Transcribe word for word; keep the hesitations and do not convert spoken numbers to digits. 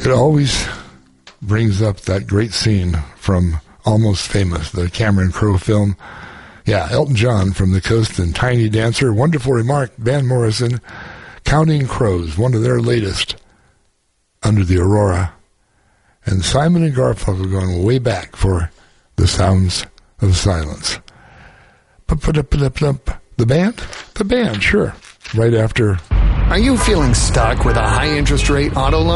It always brings up that great scene from Almost Famous, the Cameron Crowe film. Yeah, Elton John from the Coast and Tiny Dancer. Wonderful remark, Van Morrison. Counting Crows, one of their latest, Under the Aurora. And Simon and Garfunkel going way back for The Sounds of Silence. The band? The band, sure. Right after. Are you feeling stuck with a high interest rate auto loan?